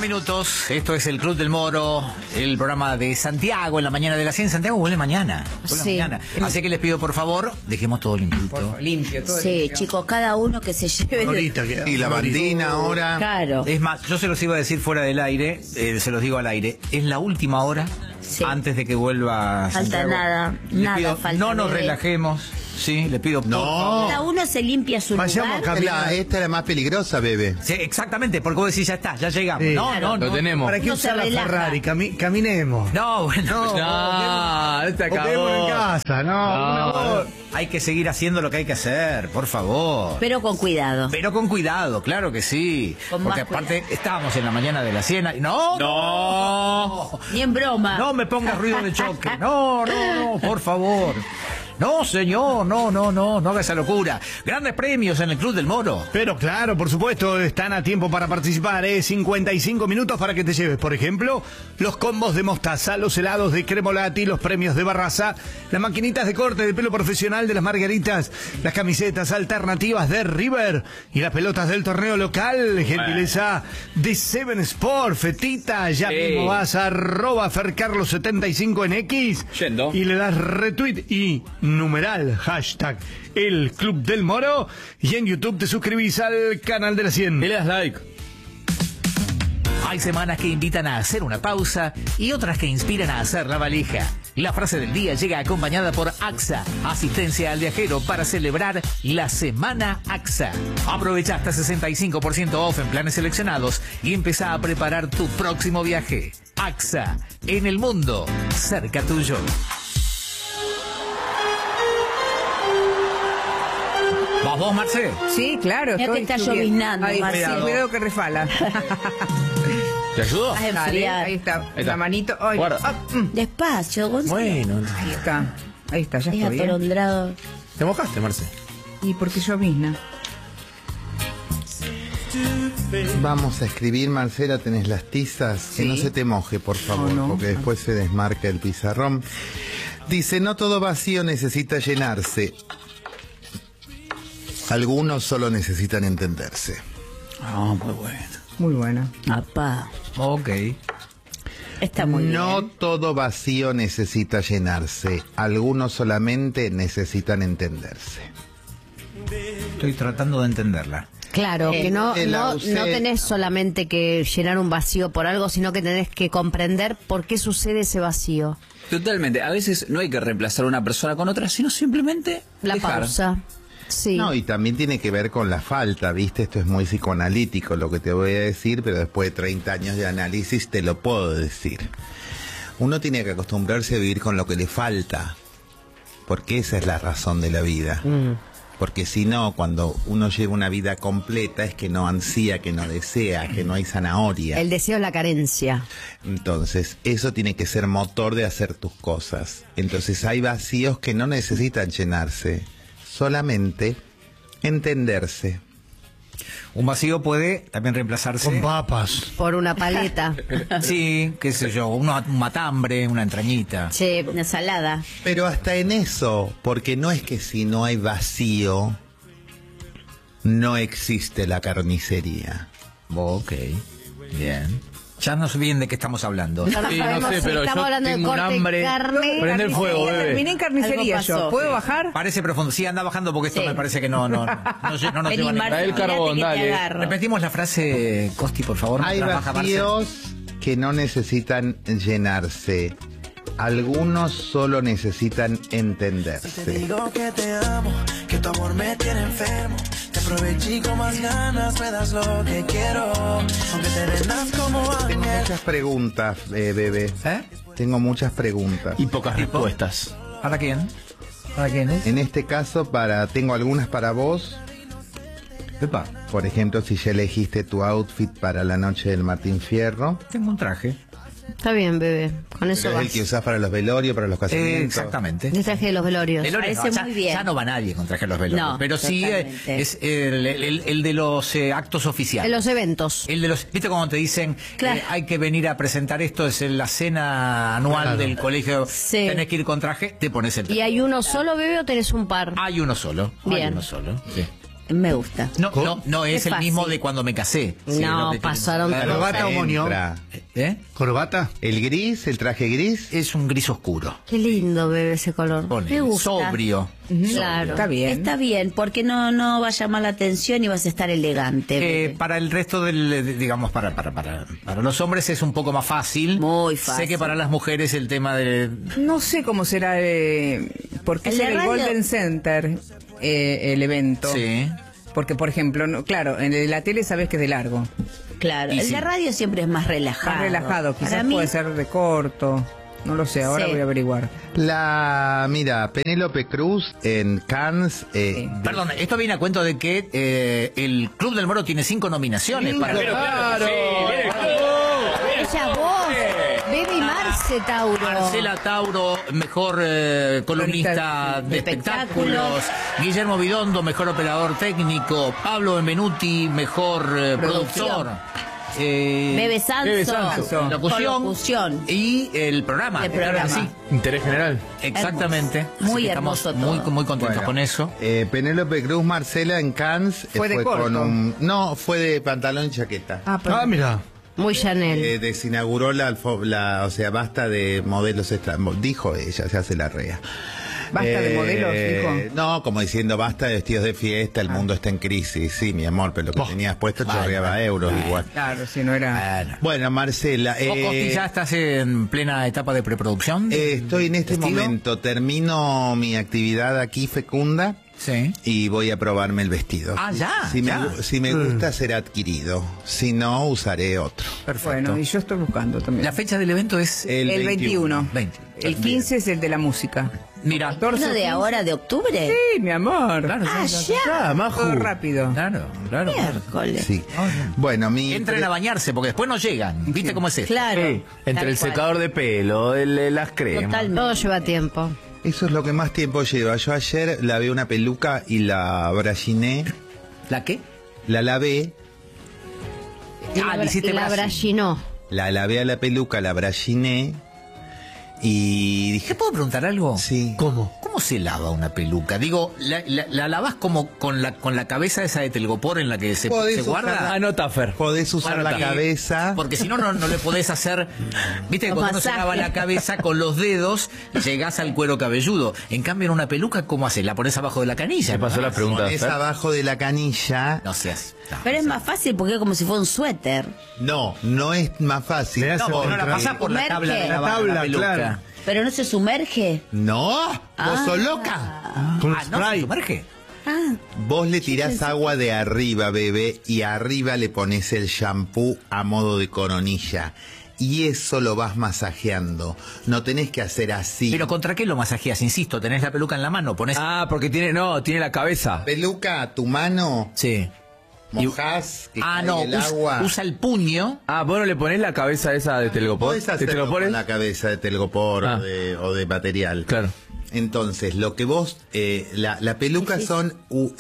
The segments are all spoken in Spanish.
minutos. Esto es el Club del Moro, el programa de Santiago en la mañana de la 100. Santiago vuelve mañana. Mañana. Así que les pido, por favor, dejemos todo limpio. Limpio, todo sí, limpio. Chicos, cada uno que se lleve. Y la bandina ahora. Claro. Es más, yo se los iba a decir fuera del aire, se los digo al aire. Es la última hora antes de que vuelva Falta Santiago. nada, Pido, falta. no nos relajemos. Sí, le pido. No. Cada uno se limpia su Vayamos a lugar. caminar. Esta es la más peligrosa, bebé. Sí, exactamente, porque vos decís, ya está, ya llegamos. Sí, no, lo tenemos. ¿Para qué Uno usar se la relaja. Ferrari? Caminemos. No, bueno. No, este O quedémonos en acabó. casa, no. Hay que seguir haciendo lo que hay que hacer, por favor. Pero con cuidado. Pero con cuidado, claro que sí. Con Porque más aparte estábamos en la mañana de la cena. No. Ni en broma. No me pongas ruido de choque. No, por favor. No, señor, no haga esa locura. Grandes premios en el Club del Moro. Pero claro, por supuesto, están a tiempo para participar, 55 minutos para que te lleves, por ejemplo, los combos de mostaza, los helados de Cremolati, los premios de Barraza, las maquinitas de corte de pelo profesional de las Margaritas, las camisetas alternativas de River y las pelotas del torneo local, gentileza de Seven Sport. Fetita, ya mismo vas a @fercarlos75 en X Yendo. y le das retweet y numeral hashtag el Club del Moro, y en YouTube te suscribís al canal de la 100. Y le das like. Hay semanas que invitan a hacer una pausa y otras que inspiran a hacer la valija. La frase del día llega acompañada por AXA, asistencia al viajero para celebrar la Semana AXA. Aprovecha hasta 65% off en planes seleccionados y empezá a preparar tu próximo viaje. AXA, en el mundo, cerca tuyo. ¿Vas vos, Marce? Sí, claro. Ya te está lloviznando, Ahí, Marcelo. cuidado que resbala. ¿Te ayudo? Vas a Dale, enfriar. ahí está. Ahí está. La manito. Ay, Guarda. Despacio, Gonzalo. Bueno, Ahí está, ya Es estoy. atolondrado. ¿Te mojaste, Marce? Y porque llovizna. Vamos a escribir, Marcela, tenés las tizas. Que Sí. no se te moje, por favor, No. porque después se desmarca el pizarrón. Dice, no todo vacío necesita llenarse. Algunos solo necesitan entenderse. Ah, muy bueno. Muy buena. Apá. Ok. Está muy No bien. todo vacío necesita llenarse. Algunos solamente necesitan entenderse. Estoy tratando de entenderla. Claro, que no la tenés solamente que llenar un vacío por algo, sino que tenés que comprender por qué sucede ese vacío. Totalmente. A veces no hay que reemplazar una persona con otra, sino simplemente La dejar. pausa. Sí. No, y también tiene que ver con la falta, ¿viste? Esto es muy psicoanalítico lo que te voy a decir, pero después de 30 años de análisis te lo puedo decir. Uno tiene que acostumbrarse a vivir con lo que le falta, porque esa es la razón de la vida. Porque si no, cuando uno lleva una vida completa es que no ansía, que no desea, que no hay zanahoria. El deseo es la carencia. Entonces, eso tiene que ser motor de hacer tus cosas. Entonces, hay vacíos que no necesitan llenarse, solamente entenderse. Un vacío puede también reemplazarse. Con papas. Por una paleta. Sí, qué sé yo, un matambre, una entrañita. Che, una salada. Pero hasta en eso, porque no es que si no hay vacío, no existe la carnicería. Ok, bien. Ya no sé bien de qué estamos hablando. Ya no Sí, sabemos no sé, si pero estamos yo hablando de tengo un corte hambre. carne. Prende el fuego, bebé. Terminé en carnicería Algo pasó. yo. ¿Puedo bajar? Parece profundo. Sí, anda bajando porque esto Sí. me parece que no nos Vení, lleva a ningún Marce, Trae el tirate carbón, que te dale. agarro. Repetimos la frase, Costi, por favor. Hay mientras baja Marce. vacíos que no necesitan llenarse. Algunos solo necesitan Te entenderse. digo que te amo, que tu amor me tiene enfermo. Te aproveché con más ganas, me das lo que quiero. Aunque te vendas como Tengo ángel. muchas preguntas, bebé. Tengo muchas preguntas. Y pocas respuestas. ¿Para quién? ¿Para quién es? En este caso, tengo algunas para vos. Pepa, Por ejemplo, si ya elegiste tu outfit para la noche del Martín Fierro. tengo un traje. Está bien, bebé. Con eso Es vas. el que usás para los velorios, para los casamientos. Exactamente. El traje de los velorios. Velorios, Parece ya, muy bien. ya no va nadie con traje a los velorios. No, pero sí totalmente. es el de los actos oficiales. En los eventos. El de los, ¿viste cuando te dicen Claro. hay que venir a presentar esto? Es en la cena anual Claro. del colegio. Sí. Tenés que ir con traje, te pones el traje. ¿Y hay uno solo, bebé, o tenés un par? Hay uno solo. Hay Bien. uno solo. Sí. Me gusta. No es Es el fácil. mismo de cuando me casé. No, pasaron ¿Corbata o moño? ¿Eh? ¿Corbata? El gris, el traje gris. Es un gris oscuro. Qué lindo, bebé, ese color. Ponele, Me gusta. sobrio. Claro. Está bien. Está bien, porque no va a llamar la atención y vas a estar elegante. Para el resto digamos, para los hombres es un poco más fácil. Muy fácil. Sé que para las mujeres el tema de... No sé cómo será, porque El es de el radio- Golden Center el evento. Sí. Porque, por ejemplo, claro, en el de la tele sabes que es de largo. Claro, Y el sí. de radio siempre es más relajado. Más relajado, Para quizás mí, puede ser de corto. No lo sé, ahora Sí. voy a averiguar. Mira, Penélope Cruz en Cannes. Perdón, esto viene a cuento de que el Club del Moro tiene 5 nominaciones para... ¡Claro! Ella vos, Bebe y Marce, Tauro. Marcela Tauro, mejor columnista de espectáculos. Guillermo Vidondo, mejor operador técnico. Pablo Benvenuti, mejor productor. Bebe Sanso. Locución. Y el programa. El programa. Sí, Interés general. exactamente. Hermoso. Así Muy que estamos hermoso todo. muy contentos Bueno. con eso. Penélope Cruz, Marcela en Cannes. ¿Fue de corto? No, fue de pantalón y chaqueta. Ah, mira. Muy Chanel. Desinauguró o sea, basta de modelos dijo ella, se hace la rea. Basta de modelos, dijo. No, como diciendo, basta de vestidos de fiesta, el mundo está en crisis. Sí, mi amor, pero lo que tenías puesto chorreaba euros igual. Claro, si no era... Bueno, Marcela, ¿Vos, Costi, ya estás en plena etapa de preproducción? estoy en este ¿Vestido? momento, termino mi actividad aquí fecunda Sí. y voy a probarme el vestido. Ah, ya, Si ya. si me gusta, será adquirido. Si no, usaré otro. Perfecto. Bueno, y yo estoy buscando también. La fecha del evento es El 21. 20. El 15 es el de la música. Mira. 14, ¿Uno de ahora, de octubre? Sí, mi amor. Claro, Ah, sí, ya. Todo rápido. claro. Miércoles. Sí. Bueno, Entren a bañarse porque después no llegan. ¿Viste cómo es esto? Claro. Entre tal el cual. secador de pelo, las cremas. Totalmente. Todo lleva tiempo. Eso es lo que más tiempo lleva. Yo ayer lavé una peluca y la brachiné, ¿La qué? la lavé, Le hiciste Y la Brasil. brallinó. la lavé a la peluca, la brachiné y ¿Te dije, puedo preguntar algo? sí. ¿Cómo? ¿Cómo se lava una peluca? Digo, ¿la lavas como con la cabeza esa de telgopor en la que se Podés guarda? usarla. Ah, no, Taffer. Podés usar Claro, la porque- cabeza. Porque si no, no le podés hacer... Viste que Los cuando uno se masajes. lava la cabeza con los dedos, llegás al cuero cabelludo. En cambio, en una peluca, ¿cómo haces? ¿La pones abajo de la canilla? Me pasó la pregunta. Pones Fer. abajo de la canilla. No seas... Pero es más fácil porque es como si fuera un suéter. No, no es más fácil. Le hace No, porque no la otra. pasás por la tabla de Sumerge. lavar La tabla, la peluca. claro. Pero no se sumerge. No, vos sos loca. Con Ah, ¿no se spray. sumerge? Vos le tirás agua de arriba, bebé, y arriba le pones el shampoo a modo de coronilla. Y eso lo vas masajeando. No tenés que hacer así. ¿Pero contra qué lo masajeas? Insisto, tenés la peluca en la mano, pones... Ah, porque tiene la cabeza. Peluca, tu mano, Sí. mojás, que Ah, caiga no, el agua. usa el puño. Ah, vos no le ponés la cabeza esa de telgopor. Podés ¿De hacerlo telgopor con es? la cabeza de telgopor Ah. o de material. Claro. Entonces, lo que vos... la peluca son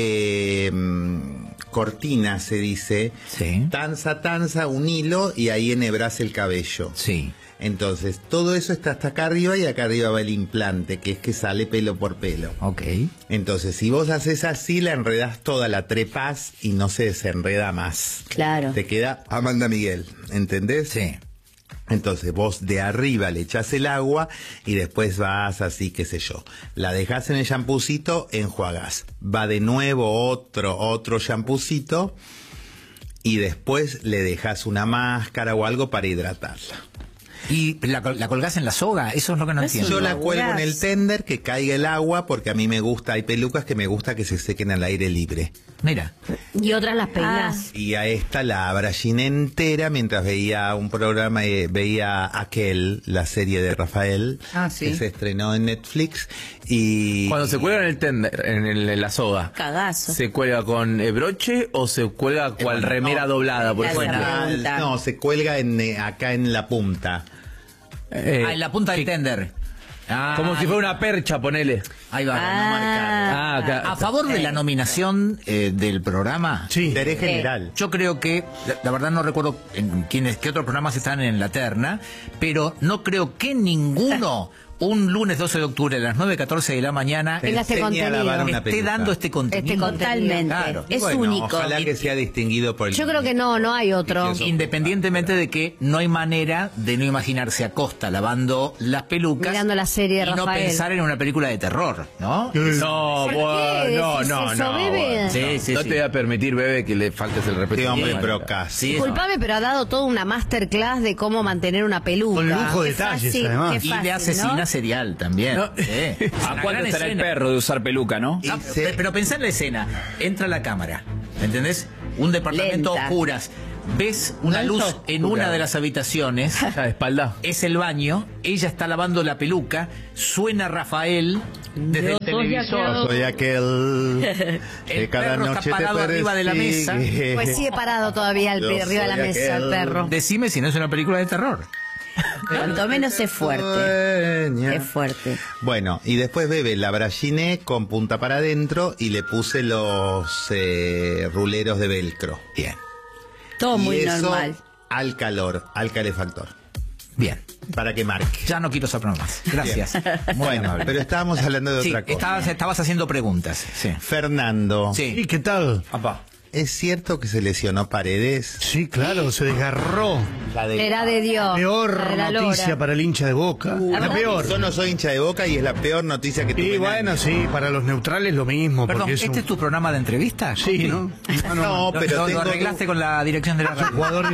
cortinas, se dice. Sí. Tanza, un hilo, y ahí enhebrás el cabello. Sí. Entonces, todo eso está hasta acá arriba y acá arriba va el implante, que es que sale pelo por pelo. Ok. Entonces, si vos haces así, la enredás toda, la trepás y no se desenreda más. Claro. Te queda Amanda Miguel, ¿entendés? Sí. Entonces vos de arriba le echás el agua y después vas así, qué sé yo. La dejás en el champucito, enjuagás. Va de nuevo otro champucito y después le dejás una máscara o algo para hidratarla. ¿Y la colgás en la soga? Eso es lo que no entiendo. Yo la cuelgo en el tender, que caiga el agua, porque a mí me gusta, hay pelucas que me gusta que se sequen al aire libre. Mira. Y otras las peinas. Y a esta la abraginé entera mientras veía un programa, veía Aquel, la serie de Rafael, Ah, sí. que se estrenó en Netflix. Y Cuando se cuelga en el tender, en la soga, Cagazo. ¿se cuelga con broche o se cuelga cual remera doblada, por La ejemplo? pregunta. no, se cuelga acá en la punta. En la punta del tender. Ah, Como si fuera una percha, ponele. Ahí va, no marcar. claro. A favor de la nominación del programa. Sí. Interés general. Yo creo que, la verdad no recuerdo qué otros programas están en la terna, pero no creo que ninguno un lunes 12 de octubre a las 9:14 de la mañana Tenga este enseña a lavar contenido. una esté peluca. dando este contenido. Totalmente. Claro. Es Bueno, único. Ojalá que sea distinguido por el... Yo creo que no hay otro. Independientemente de que no hay manera de no imaginarse a Costa lavando las pelucas Mirando la serie de y no Rafael. pensar en una película de terror, ¿no? No, ¿Por bueno, qué no, decís no, eso, no. bebé? bueno. Sí, sí, No sí. te voy a permitir, bebé, que le faltes el respeto. Este hombre Sí, procas. Sí, Disculpame, pero ha dado toda una masterclass de cómo mantener una peluca. Con lujo de Qué detalles, fácil, además. qué y fácil, de asesina ¿no? serial también. No. Sí. ¿A Una cuánto gran estará el escena. perro de usar peluca, no? Ah, Y se- pero pensá en la escena. Entra la cámara, ¿entendés? Un departamento Lenta. a oscuras. Ves una No es luz oscura. en una de las habitaciones. Ya de espalda. Es el baño. Ella está lavando la peluca. Suena Rafael desde el televisor. Soy aquel que El cada perro está noche te parado arriba de la mesa. persigue. Pues sigue parado todavía Yo arriba de la soy mesa el aquel. perro. Decime si no es una película de terror. Cuanto menos es fuerte. Es fuerte. Bueno, y después bebe la braginé con punta para adentro y le puse los ruleros de velcro. Bien. Todo Y muy eso normal. al calor, al calefactor, Bien. para que marque. Ya no quiero saber más. Gracias. Muy Bueno, amable. pero estábamos hablando de Sí, otra cosa. estabas haciendo preguntas. Sí. Fernando, Sí. ¿Y qué tal? Papá. ¿es cierto que se lesionó Paredes? Sí, claro, se desgarró. Era de Dios. Peor la de la noticia lora. para el hincha de Boca. La verdad peor. Yo no soy hincha de Boca y es la peor noticia que tuve. Y en bueno, años. sí, para los neutrales lo mismo. Perdón, porque es ¿este un... es tu programa de entrevista? Sí, ¿no? No, pero lo tengo arreglaste con la dirección de la radio. Jugador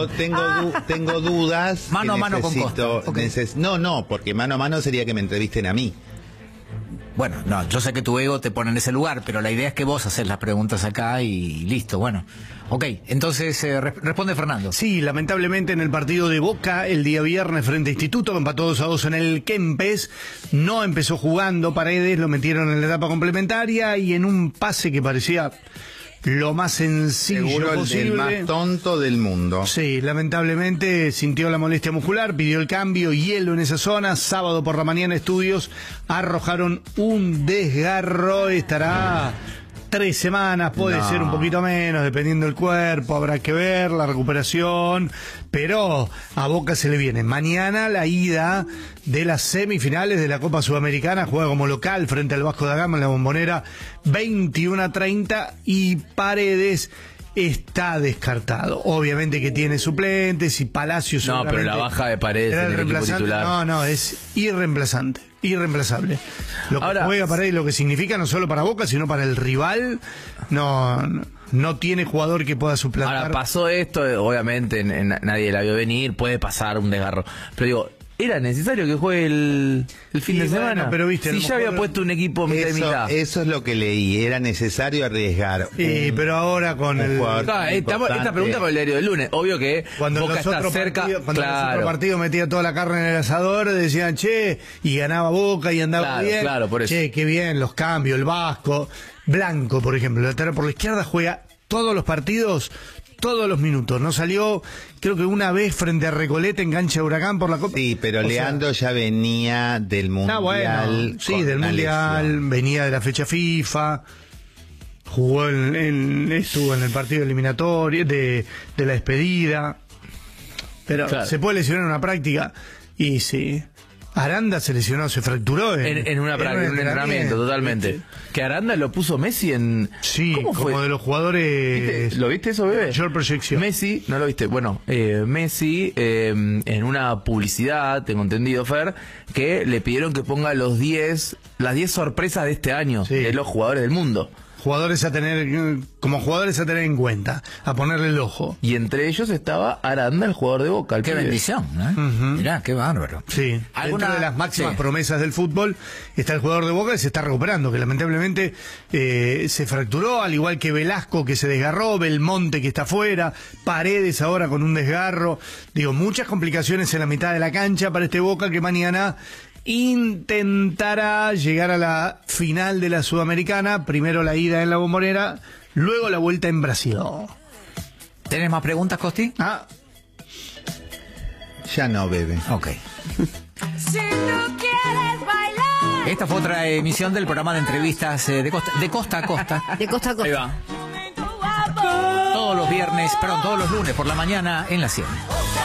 tengo dudas. Mano que a mano con necesito- Costa. Ok. No, porque mano a mano sería que me entrevisten a mí. Bueno, no, yo sé que tu ego te pone en ese lugar, pero la idea es que vos haces las preguntas acá y listo, bueno. Ok, entonces responde Fernando. Sí, lamentablemente en el partido de Boca el día viernes frente a Instituto, empató 2-2 en el Kempes, no empezó jugando Paredes, lo metieron en la etapa complementaria y en un pase que parecía lo más sencillo Seguro el posible. más tonto del mundo. Sí, lamentablemente sintió la molestia muscular, pidió el cambio, hielo en esa zona. Sábado por la mañana estudios arrojaron un desgarro, estará 3 semanas, puede No. ser un poquito menos, dependiendo del cuerpo, habrá que ver la recuperación, pero a Boca se le viene. Mañana la ida de las semifinales de la Copa Sudamericana, juega como local frente al Vasco da Gama en la Bombonera, 21-30 y Paredes está descartado. Obviamente que tiene suplentes y Palacios No, pero la baja de Paredes era en el equipo reemplazante. titular. No, es irreemplazante, irreemplazable. Lo que Ahora- juega Paredes, lo que significa no solo para Boca, sino para el rival, no tiene jugador que pueda suplantar. Ahora, pasó esto, obviamente nadie la vio venir, puede pasar un desgarro. Pero digo, ¿era necesario que juegue el fin Y de bueno, semana? pero viste, a si lo ya había mejor- puesto un equipo mitad y mitad. Eso es lo que leí. Era necesario arriesgar. Pero ahora con un el... jugador Esta importante. pregunta con el diario del lunes. Obvio que Cuando Boca los está otros cerca. partidos, cuando los Claro. otros partidos metía toda la carne en el asador, decían, che, y ganaba Boca y andaba Claro, bien. claro, por eso. Che, qué bien, los cambios, el Vasco. Blanco, por ejemplo, el lateral por la izquierda juega todos los partidos, todos los minutos. No salió, creo que una vez frente a Recoleta en cancha de Huracán por la Copa. Sí, pero O sea, Leandro ya venía del Mundial. bueno, sí, con del una Mundial, lesión. venía de la fecha FIFA, jugó estuvo en el partido eliminatorio de la despedida, pero Claro. se puede lesionar en una práctica y sí. Aranda se lesionó, se fracturó En un entrenamiento, totalmente. Que Aranda lo puso Messi en... Sí, ¿Cómo como fue? de los jugadores. ¿Viste? ¿Lo viste eso, bebé? Mayor proyección. Messi, no lo viste. Bueno, Messi, en una publicidad, tengo entendido, Fer, que le pidieron que ponga las 10 sorpresas de este año, Sí. de los jugadores del mundo. Jugadores a tener, como jugadores a tener en cuenta, a ponerle el ojo. Y entre ellos estaba Aranda, el jugador de Boca. el Qué pibe. bendición, ¿eh? Mirá, qué bárbaro. Sí, ¿Alguna- dentro de las máximas sí. promesas del fútbol está el jugador de Boca que se está recuperando, que lamentablemente se fracturó, al igual que Velasco que se desgarró, Belmonte que está afuera, Paredes ahora con un desgarro. Digo, muchas complicaciones en la mitad de la cancha para este Boca que mañana intentará llegar a la final de la Sudamericana, primero la ida en la Bombonera, luego la vuelta en Brasil. ¿Tenés más preguntas, Costi? Ah, Ya no, bebe. Ok. Esta fue otra emisión del programa de entrevistas de costa a costa. De costa a costa. Ahí va. Todos los lunes por la mañana en la 100.